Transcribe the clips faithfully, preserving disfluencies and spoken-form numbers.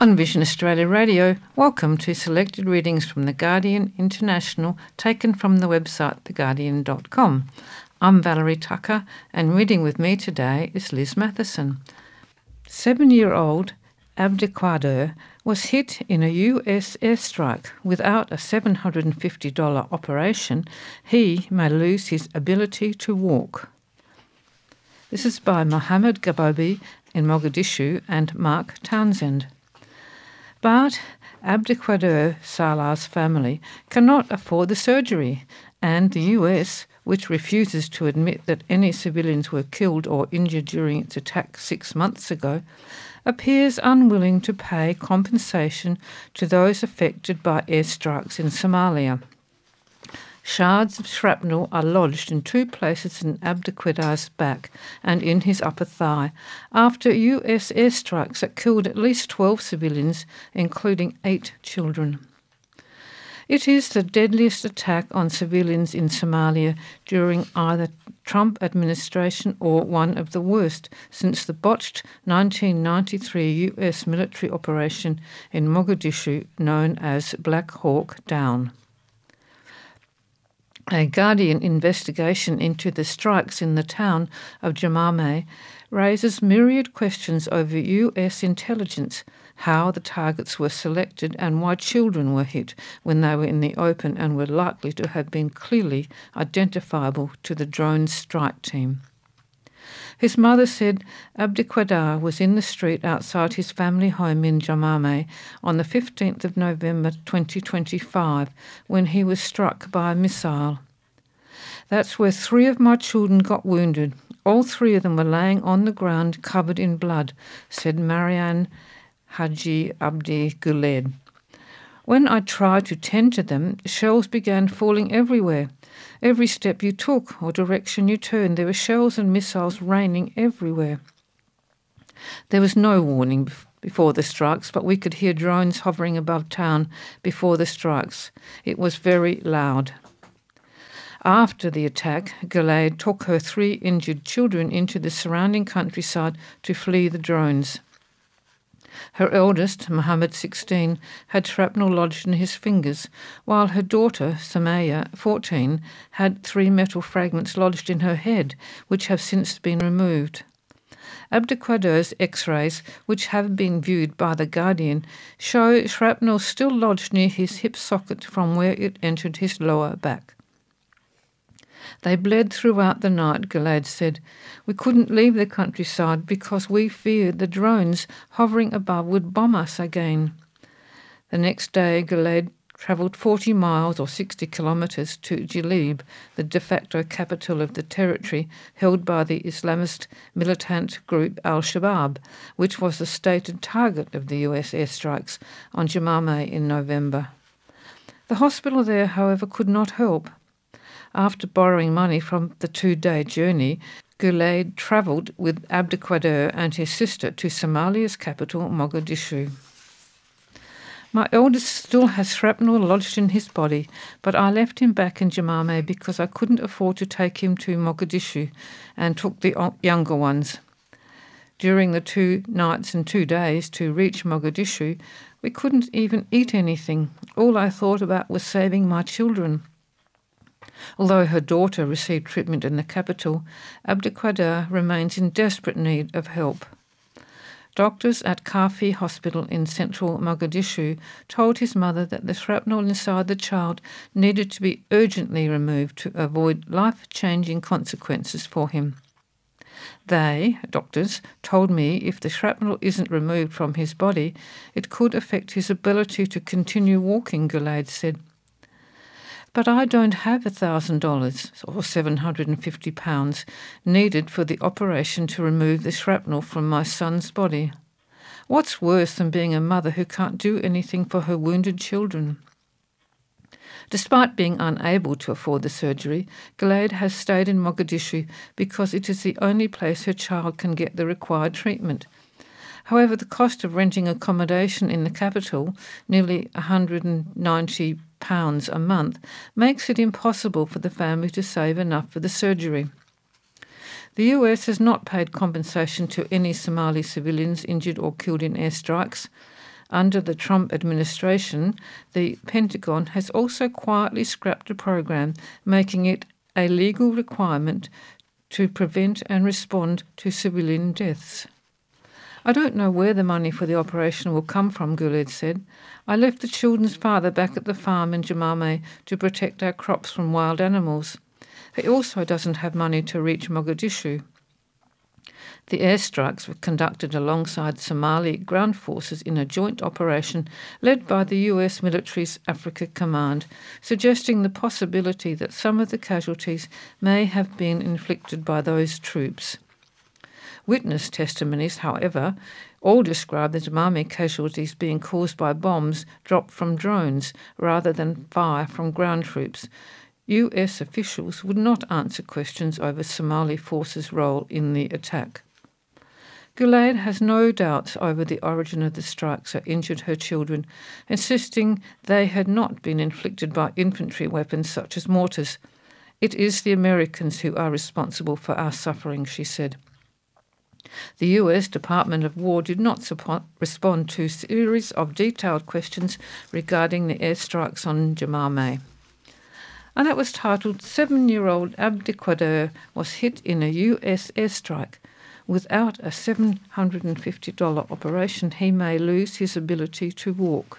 On Vision Australia Radio, welcome to selected readings from The Guardian International taken from the website the guardian dot com. I'm Valerie Tucker, and reading with me today is Liz Matheson. Seven-year-old Abdelkader was hit in a U S airstrike. Without a seven hundred fifty dollars operation, he may lose his ability to walk. This is by Mohammed Gabobi in Mogadishu and Mark Townsend. But Abdelkader Salah's family cannot afford the surgery, and the U S, which refuses to admit that any civilians were killed or injured during its attack six months ago, appears unwilling to pay compensation to those affected by airstrikes in Somalia. Shards of shrapnel are lodged in two places in Abdelkader's back and in his upper thigh after U S airstrikes that killed at least twelve civilians, including eight children. It is the deadliest attack on civilians in Somalia during either Trump administration or one of the worst since the botched nineteen ninety-three U S military operation in Mogadishu known as Black Hawk Down. A Guardian investigation into the strikes in the town of Jamame raises myriad questions over U S intelligence, how the targets were selected and why children were hit when they were in the open and were likely to have been clearly identifiable to the drone strike team. His mother said Abdelkader was in the street outside his family home in Jamame on the fifteenth of November twenty twenty-five when he was struck by a missile. That's where three of my children got wounded. All three of them were laying on the ground covered in blood, said Marianne Haji Abdi Guled. When I tried to tend to them, shells began falling everywhere. Every step you took or direction you turned, there were shells and missiles raining everywhere. There was no warning before the strikes, but we could hear drones hovering above town before the strikes. It was very loud. After the attack, Guled took her three injured children into the surrounding countryside to flee the drones. Her eldest, Mohammed, sixteen, had shrapnel lodged in his fingers, while her daughter, Samaya, fourteen, had three metal fragments lodged in her head, which have since been removed. Abdelkader's X-rays, which have been viewed by The Guardian, show shrapnel still lodged near his hip socket from where it entered his lower back. They bled throughout the night, Guled said. We couldn't leave the countryside because we feared the drones hovering above would bomb us again. The next day, Guled travelled forty miles or sixty kilometres to Jilib, the de facto capital of the territory held by the Islamist militant group Al-Shabaab, which was the stated target of the U S airstrikes on Jamame in November. The hospital there, however, could not help. After borrowing money from the two-day journey, Guled travelled with Abdelkader and his sister to Somalia's capital, Mogadishu. My eldest still has shrapnel lodged in his body, but I left him back in Jamame because I couldn't afford to take him to Mogadishu and took the younger ones. During the two nights and two days to reach Mogadishu, we couldn't even eat anything. All I thought about was saving my children. Although her daughter received treatment in the capital, Abdelkader remains in desperate need of help. Doctors at Kafi Hospital in central Mogadishu told his mother that the shrapnel inside the child needed to be urgently removed to avoid life-changing consequences for him. They, doctors, told me if the shrapnel isn't removed from his body, it could affect his ability to continue walking, Guled said. But I don't have a thousand dollars or seven hundred and fifty pounds needed for the operation to remove the shrapnel from my son's body. What's worse than being a mother who can't do anything for her wounded children? Despite being unable to afford the surgery, Guled has stayed in Mogadishu because it is the only place her child can get the required treatment. However, the cost of renting accommodation in the capital, nearly one hundred ninety pounds a month, makes it impossible for the family to save enough for the surgery. The U S has not paid compensation to any Somali civilians injured or killed in airstrikes. Under the Trump administration, the Pentagon has also quietly scrapped a program making it a legal requirement to prevent and respond to civilian deaths. I don't know where the money for the operation will come from, Guled said. I left the children's father back at the farm in Jamame to protect our crops from wild animals. He also doesn't have money to reach Mogadishu. The airstrikes were conducted alongside Somali ground forces in a joint operation led by the U S military's Africa Command, suggesting the possibility that some of the casualties may have been inflicted by those troops. Witness testimonies, however, all describe the Jamame casualties being caused by bombs dropped from drones rather than fire from ground troops. U S officials would not answer questions over Somali forces' role in the attack. Guled has no doubts over the origin of the strikes that injured her children, insisting they had not been inflicted by infantry weapons such as mortars. It is the Americans who are responsible for our suffering, she said. The U S Department of War did not support, respond to a series of detailed questions regarding the airstrikes on Jamame. And it was titled, Seven-Year-Old Abdiquader was hit in a U S airstrike. Without a seven hundred fifty dollars operation, he may lose his ability to walk.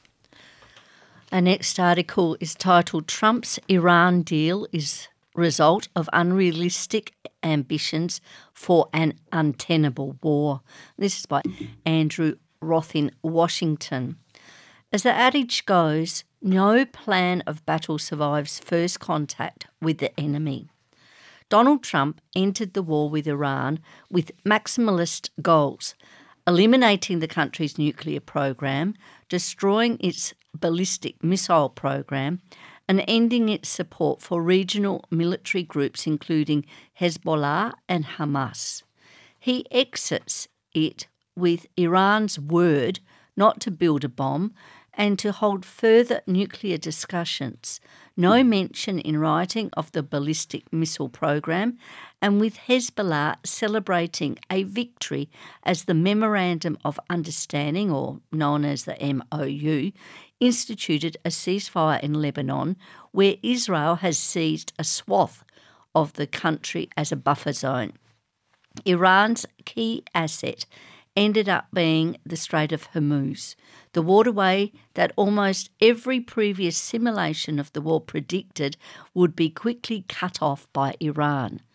Our next article is titled, Trump's Iran deal is result of unrealistic ambitions for an untenable war. This is by Andrew Roth in Washington. As the adage goes, no plan of battle survives first contact with the enemy. Donald Trump entered the war with Iran with maximalist goals, eliminating the country's nuclear program, destroying its ballistic missile program, and ending its support for regional military groups including Hezbollah and Hamas. He exits it with Iran's word not to build a bomb and to hold further nuclear discussions, no mention in writing of the ballistic missile program, and with Hezbollah celebrating a victory as the Memorandum of Understanding, or known as the M O U, instituted a ceasefire in Lebanon, where Israel has seized a swath of the country as a buffer zone. Iran's key asset ended up being the Strait of Hormuz, the waterway that almost every previous simulation of the war predicted would be quickly cut off by Iran.